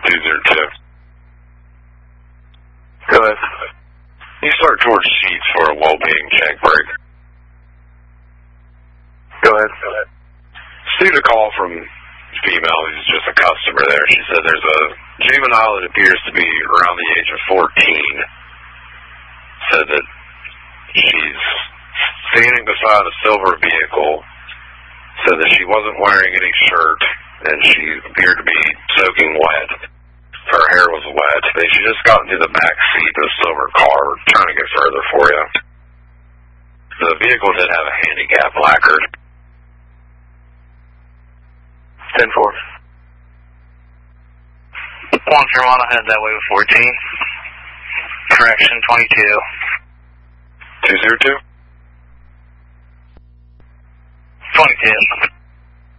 202. Go ahead. You start George Sheets for a well-being check break. Go ahead. Received a call from a female who's just a customer there. She said there's a juvenile that appears to be around the age of 14. Said that she's standing beside a silver vehicle. Said that she wasn't wearing any shirt and she appeared to be soaking wet. Her hair was wet. She just got into the back seat of a silver car. Trying to get further for you. The vehicle did have a handicap placard. 10-4. One Fermanagh head that way with 14. Correction, 22. 202? 22.